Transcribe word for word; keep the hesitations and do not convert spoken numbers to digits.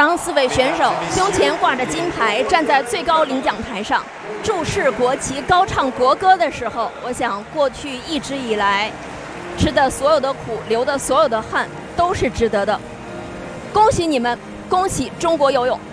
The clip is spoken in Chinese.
当四位选手胸前挂着金牌，站在最高领奖台上，注视国旗、高唱国歌的时候，我想过去一直以来吃的所有的苦、流的所有的汗都是值得的。恭喜你们，恭喜中国游泳！